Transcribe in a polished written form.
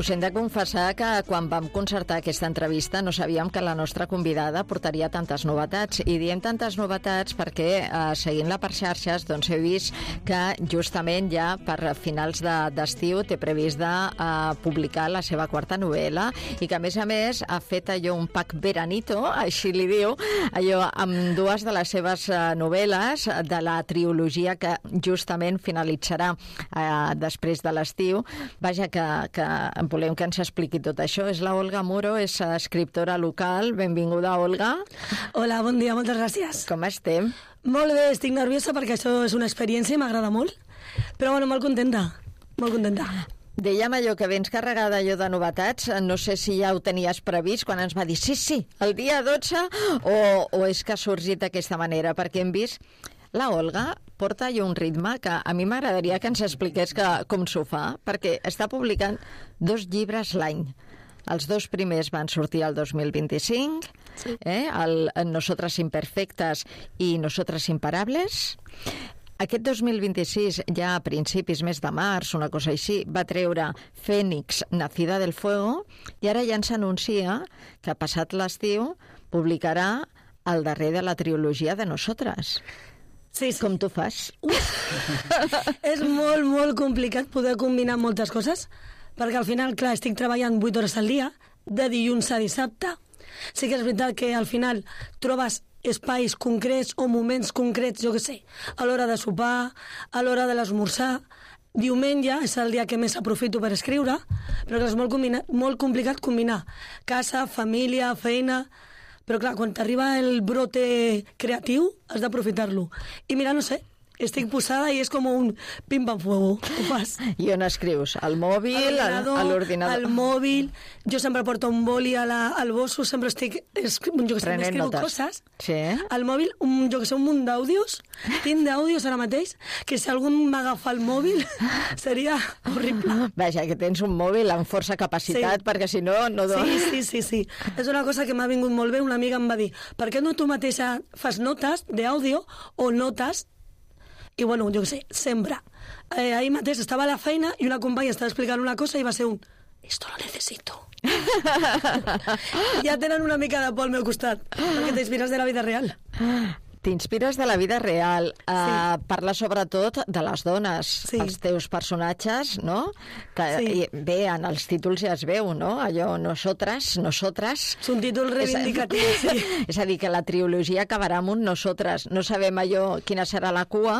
Us hem de confessar que quan vam concertar aquesta entrevista no sabíem que la nostra convidada portaria tantes novetats. I diem tantes novetats perquè, seguint-la per xarxes, doncs he vist que justament ja per finals d'estiu té previst de publicar la seva quarta novel·la i que, a més, ha fet allò un pack veranito, així li diu, allò amb dues de les seves novel·les de la trilogia que justament finalitzarà després de l'estiu. Vaja, que volem que ens expliqui tot això. És la Olga Muro, és escriptora local. Benvinguda, Olga. Hola, bon dia, moltes gràcies. Com estem? Molt bé, estic nerviosa perquè això és una experiència i m'agrada molt, però bueno, molt contenta, molt contenta. Dèiem allò que vens carregada allò de novetats, no sé si ja ho tenies previst quan ens va dir sí, el dia 12, o és que ha sorgit d'aquesta manera, perquè hem vist la Olga porta allò un ritme que a mi m'agradaria que ens expliqués com s'ho fa, perquè està publicant 2 llibres l'any. Els 2 primers van sortir el 2025, sí. El Nosotras Imperfectes i Nosotras Imparables. Aquest 2026, ja a principis mes de març, una cosa així, va treure Fènix, Nacida del Fuego, i ara ja ens anuncia que passat l'estiu publicarà el darrer de la trilogia de Nosotras. Sí. Com t'ho fas? És molt, molt complicat poder combinar moltes coses, perquè al final, clar, estic treballant 8 hores al dia, de dilluns a dissabte. Sí que és veritat que al final trobes espais concrets o moments concrets, jo què sé, a l'hora de sopar, a l'hora de l'esmorzar. Diumenge és el dia que més aprofito per escriure, però és molt complicat combinar casa, família, feina. Però clar, quan t'arriba el brote creatiu, has d'aprofitar-lo. I mira, no sé, estic posada i és com un pim-pam-fuego. Ho fas. I on escrius? Al mòbil? A l'ordinador? Al mòbil. Jo sempre porto un boli al bosso, sempre estic... M'escriu coses. Sí. Al mòbil, jo que sé, un munt d'àudios. Tinc d'àudios ara mateix, que si algú m'agafa el mòbil seria horrible. Vaja, que tens un mòbil amb força capacitat, sí. Perquè si no... Sí. És una cosa que m'ha vingut molt bé. Una amiga em va dir, per què no tu mateixa fas notes d'àudio o notes? I bueno, jo què sé, sempre. Ahir mateix estava a la feina i una companya estava explicant una cosa i va ser esto lo necesito. Ja tenen una mica de por al meu costat, perquè t'inspires de la vida real. T'inspires de la vida real. Sí. Parla sobretot de les dones, sí. Els teus personatges, no? Que sí. Bé, en els títols ja es veu, no? Allò, nosotras. És un títol reivindicatiu, sí. És a dir, que la trilogia acabarà amb un nosotres. No sabem allò quina serà la cua,